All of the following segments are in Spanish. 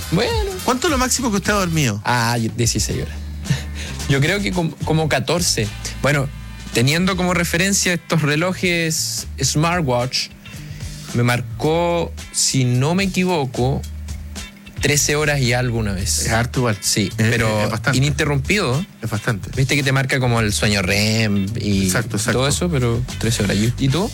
Bueno. ¿Cuánto es lo máximo que usted ha dormido? 16 horas. Yo creo que como 14. Bueno, teniendo como referencia estos relojes smartwatch, me marcó, si no me equivoco, 13 horas y algo una vez. Es harto igual. Sí, pero ininterrumpido. Es bastante. Viste que te marca como el sueño REM y exacto. todo eso, pero 13 horas. ¿Y tú?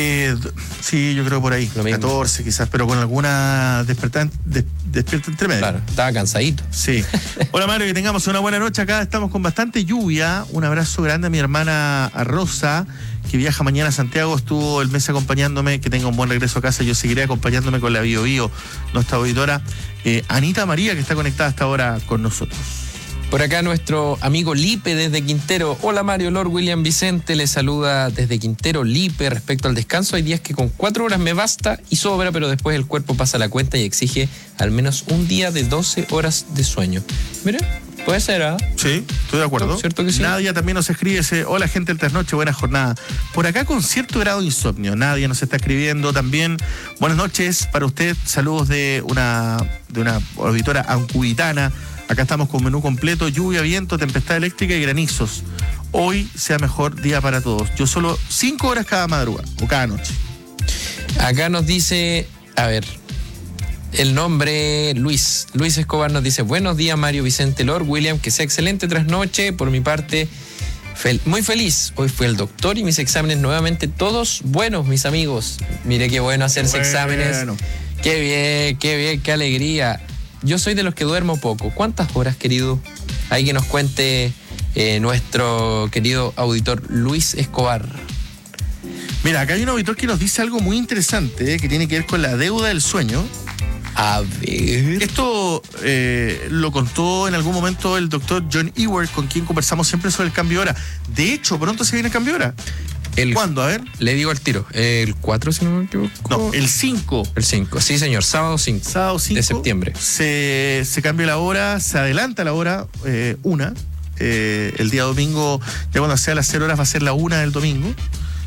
Sí, yo creo por ahí. 14 quizás, pero con alguna despierta entre medio. Claro, estaba cansadito. Sí. Hola Mario, que tengamos una buena noche. Acá estamos con bastante lluvia. Un abrazo grande a mi hermana Rosa, que viaja mañana a Santiago. Estuvo el mes acompañándome. Que tenga un buen regreso a casa. Yo seguiré acompañándome con la Bio Bio, nuestra auditora. Anita María, que está conectada hasta ahora con nosotros. Por acá nuestro amigo Lipe desde Quintero. Hola Mario, Lord William Vicente le saluda desde Quintero. Lipe, respecto al descanso, hay días que con 4 horas me basta y sobra, pero después el cuerpo pasa la cuenta y exige al menos un día de 12 horas de sueño. Mira, puede ser, ¿ah? Sí, estoy de acuerdo. ¿Cierto que sí? Nadia también nos escribe, dice, hola gente del Trasnoche, buena jornada. Por acá con cierto grado de insomnio. Nadia nos está escribiendo también. Buenas noches para usted, saludos de una auditora ancubitana. Acá estamos con menú completo, lluvia, viento, tempestad eléctrica y granizos. Hoy sea mejor día para todos. Yo solo 5 horas cada madrugada o cada noche. Acá nos dice, a ver, el nombre Luis Escobar nos dice, buenos días Mario, Vicente, Lord William, que sea excelente trasnoche. Por mi parte, muy feliz. Hoy fui al doctor y mis exámenes nuevamente todos buenos, mis amigos. Mire qué bueno hacerse exámenes. Qué bien, qué alegría. Yo soy de los que duermo poco. ¿Cuántas horas, querido? Hay que nos cuente nuestro querido auditor Luis Escobar. Mira, acá hay un auditor que nos dice algo muy interesante, que tiene que ver con la deuda del sueño. A ver. Esto lo contó en algún momento el doctor John Ewert, con quien conversamos siempre sobre el cambio de hora. De hecho, pronto se viene el cambio de hora. ¿Cuándo? A ver. Le digo al tiro. El 4, si no me equivoco. No, el 5. El 5, sí señor. Sábado 5. Sábado 5 de septiembre. Se cambia la hora, se adelanta la hora, 1. El día domingo, ya cuando sea las 0 horas, va a ser la 1 del domingo.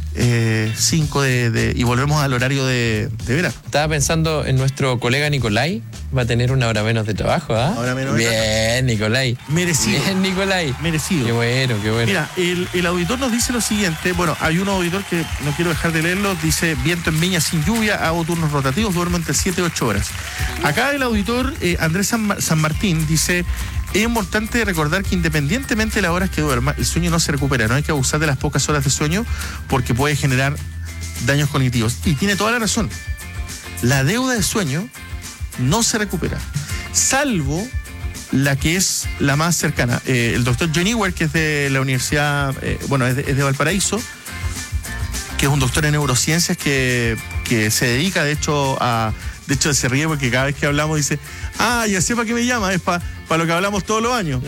5 y volvemos al horario de verano. Estaba pensando en nuestro colega Nicolai. Va a tener una hora menos de trabajo, ¿ah? Ahora menos. Bien, Nicolai. Merecido. Bien, Nicolai. Merecido. Qué bueno. Mira, el auditor nos dice lo siguiente. Bueno, hay un auditor que no quiero dejar de leerlo. Dice, viento en Viña sin lluvia, hago turnos rotativos, duermo entre 7 y 8 horas. Acá el auditor Andrés San Martín dice, es importante recordar que independientemente de las horas que duerma, el sueño no se recupera. No hay que abusar de las pocas horas de sueño porque puede generar daños cognitivos. Y tiene toda la razón. La deuda de sueño no se recupera, salvo la que es la más cercana. El doctor John Ewert, que es de la universidad, es de Valparaíso, que es un doctor en neurociencias que se dedica, de hecho, se ríe porque cada vez que hablamos dice, ya sé para qué me llama, es para lo que hablamos todos los años.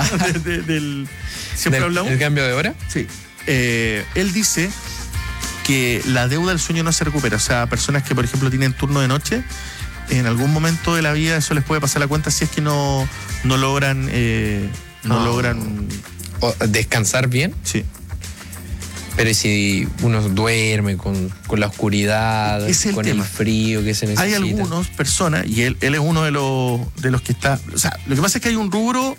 Siempre hablamos. ¿El cambio de hora? Sí. Él dice que la deuda del sueño no se recupera. O sea, personas que, por ejemplo, tienen turno de noche, en algún momento de la vida eso les puede pasar la cuenta si es que no logran descansar bien. Sí. Pero si uno duerme con la oscuridad, con el frío que se necesita. Hay algunas personas, y él es uno de los que está. O sea, lo que pasa es que hay un rubro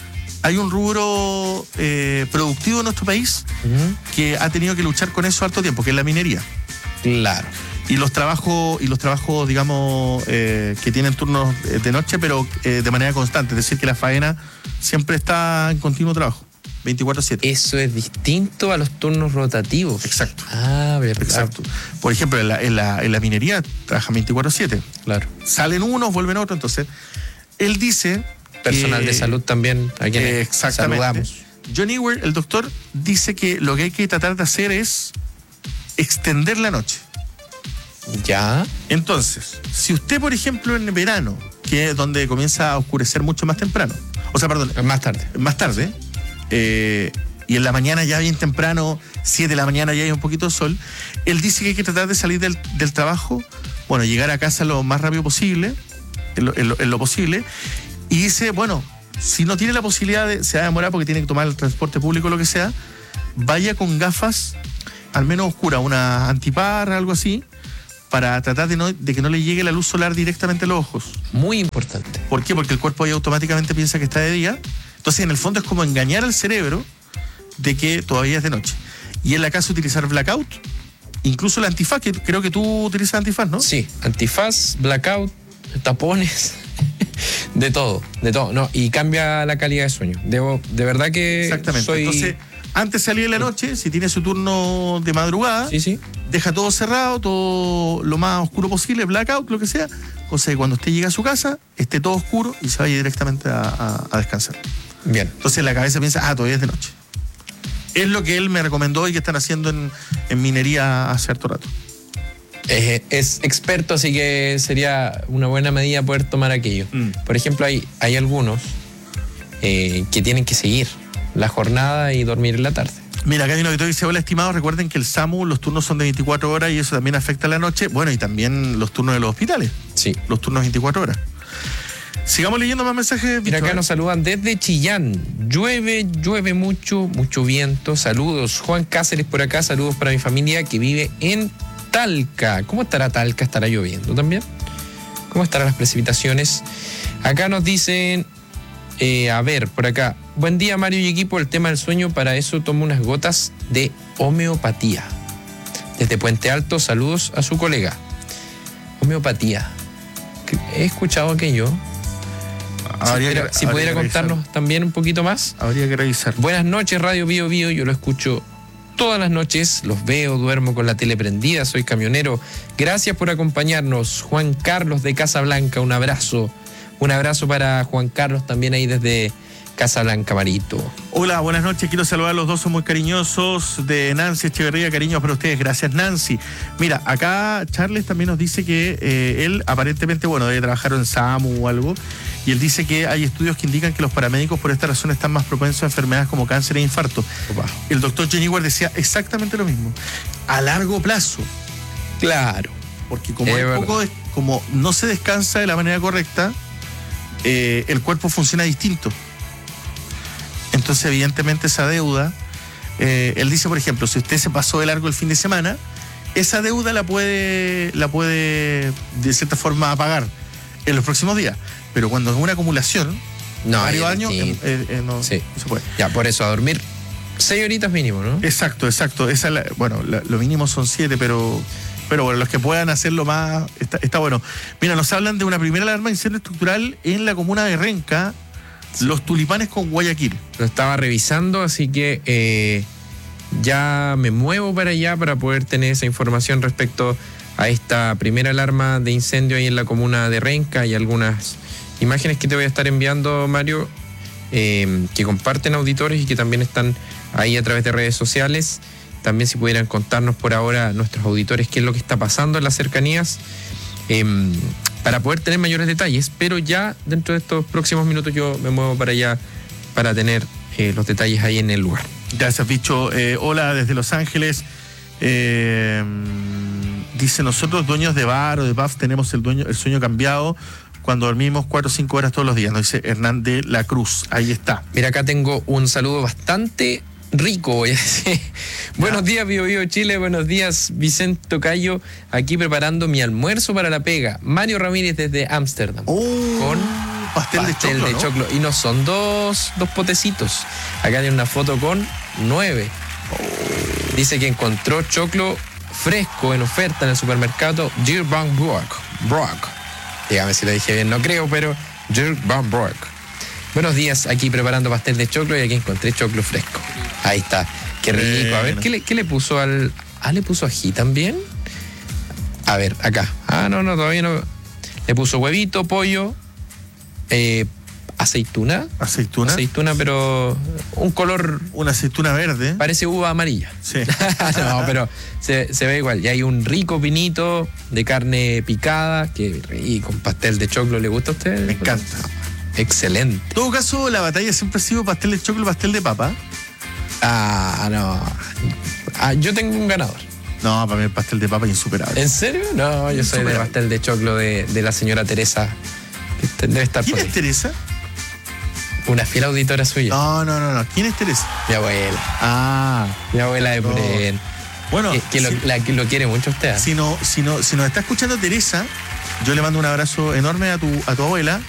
productivo en nuestro país que ha tenido que luchar con eso harto tiempo, que es la minería. Claro. Y los trabajos, digamos, que tienen turnos de noche, pero de manera constante. Es decir, que la faena siempre está en continuo trabajo, 24/7. Eso es distinto a los turnos rotativos. Exacto. Verdad. Exacto. Por ejemplo, en la minería trabajan 24/7. Claro. Salen unos, vuelven otros. Entonces, él dice... Personal de salud también, a quienes exactamente. saludamos. John Ewert, el doctor, dice que lo que hay que tratar de hacer es extender la noche. Ya. Entonces, si usted, por ejemplo, en verano, que es donde comienza a oscurecer mucho más temprano, más tarde, y en la mañana ya bien temprano, 7 de la mañana ya hay un poquito de sol, él dice que hay que tratar de salir del trabajo, llegar a casa lo más rápido posible, en lo posible, y dice, si no tiene la posibilidad se va a demorar porque tiene que tomar el transporte público o lo que sea, vaya con gafas, al menos oscuras, una antiparra, algo así, para tratar de que no le llegue la luz solar directamente a los ojos. Muy importante. ¿Por qué? Porque el cuerpo ahí automáticamente piensa que está de día. Entonces, en el fondo es como engañar al cerebro de que todavía es de noche. Y en la casa utilizar blackout, incluso el antifaz, que creo que tú utilizas antifaz, ¿no? Sí, antifaz, blackout, tapones, de todo, no, y cambia la calidad de sueño. De verdad que exactamente. Entonces, antes de salir de la noche, si tiene su turno de madrugada, sí. Deja todo cerrado, todo lo más oscuro posible, blackout, lo que sea, cosa que cuando usted llegue a su casa, esté todo oscuro y se vaya directamente a descansar. Bien. Entonces la cabeza piensa, todavía es de noche. Es lo que él me recomendó y que están haciendo en minería hace harto rato. Es experto, así que sería una buena medida poder tomar aquello. Por ejemplo, hay algunos que tienen que seguir la jornada y dormir en la tarde. Mira, acá hay un auditor que dice: hola, estimados, recuerden que el SAMU, los turnos son de 24 horas y eso también afecta a la noche. Bueno, y también los turnos de los hospitales. Sí. Los turnos 24 horas. Sigamos leyendo más mensajes. Mira, acá nos saludan desde Chillán. Llueve mucho viento. Saludos. Juan Cáceres por acá. Saludos para mi familia que vive en Talca. ¿Cómo estará Talca? ¿Estará lloviendo también? ¿Cómo estarán las precipitaciones? Acá nos dicen, a ver, por acá. Buen día, Mario y equipo. El tema del sueño, para eso tomo unas gotas de homeopatía. Desde Puente Alto, saludos a su colega. Homeopatía. He escuchado aquello. Si pudiera contarnos también un poquito más. Habría que revisar. Buenas noches, Radio Bio Bio. Yo lo escucho todas las noches, los veo, duermo con la tele prendida, soy camionero. Gracias por acompañarnos. Juan Carlos de Casablanca, un abrazo. Un abrazo para Juan Carlos también ahí desde Casablanca, Marito. Hola, buenas noches. Quiero saludar a los dos, son muy cariñosos. De Nancy Echeverría, cariños para ustedes. Gracias, Nancy. Mira, acá Charles también nos dice que él aparentemente, debe trabajar en SAMU o algo. Y él dice que hay estudios que indican que los paramédicos por esta razón están más propensos a enfermedades como cáncer e infarto. Opa. El doctor Jenny Ward decía exactamente lo mismo. A largo plazo. Claro. Porque como no se descansa de la manera correcta, el cuerpo funciona distinto. Entonces, evidentemente, esa deuda, él dice, por ejemplo, si usted se pasó de largo el fin de semana, esa deuda la puede de cierta forma pagar en los próximos días. Pero cuando es una acumulación, varios años, no se puede. Ya, por eso, a dormir 6 horitas mínimo, ¿no? Exacto. Lo mínimo son 7, pero bueno, los que puedan hacerlo más, está bueno. Mira, nos hablan de una primera alarma de incendio estructural en la comuna de Renca, Los Tulipanes con Guayaquil. Lo estaba revisando, así que ya me muevo para allá para poder tener esa información respecto a esta primera alarma de incendio ahí en la comuna de Renca y algunas imágenes que te voy a estar enviando, Mario, que comparten auditores y que también están ahí a través de redes sociales. También si pudieran contarnos por ahora nuestros auditores qué es lo que está pasando en las cercanías, para poder tener mayores detalles, pero ya dentro de estos próximos minutos yo me muevo para allá para tener los detalles ahí en el lugar. Gracias, Bicho. Hola desde Los Ángeles. Dice: nosotros dueños de bar o de pub tenemos el sueño cambiado cuando dormimos 4 o 5 horas todos los días. Nos dice Hernán de la Cruz. Ahí está. Mira, acá tengo un saludo bastante rico, voy a decir. Buenos días, Bio Bio Chile. Buenos días, Vicente Tocayo. Aquí preparando mi almuerzo para la pega. Mario Ramírez desde Ámsterdam. Con pastel de choclo. Y no son dos potecitos. Acá hay una foto con 9. Dice que encontró choclo fresco en oferta en el supermercado Dirk van Broek. Dígame si lo dije bien, no creo, pero Dirk van Broek. Buenos días, aquí preparando pastel de choclo y aquí encontré choclo fresco. Ahí está, qué rico. A ver, ¿qué le puso al...? ¿Le puso ají también? A ver, acá. No, todavía no. Le puso huevito, pollo, aceituna. Aceituna, pero un color... Una aceituna verde. Parece uva amarilla. Sí. No, pero se ve igual. Y hay un rico pinito de carne picada, y con pastel de choclo. ¿Le gusta a usted? Me encanta. Excelente. En todo caso, la batalla siempre ha sido pastel de choclo y pastel de papa. No. Yo tengo un ganador. No, para mí el pastel de papa es insuperable. ¿En serio? No, yo soy de pastel de choclo de la señora Teresa. Que debe estar. ¿Quién es Teresa? Una fiel auditora suya. No. ¿Quién es Teresa? Mi abuela. Mi abuela de Purén. Bueno, que lo quiere mucho usted. Si nos está escuchando Teresa, yo le mando un abrazo enorme a tu abuela.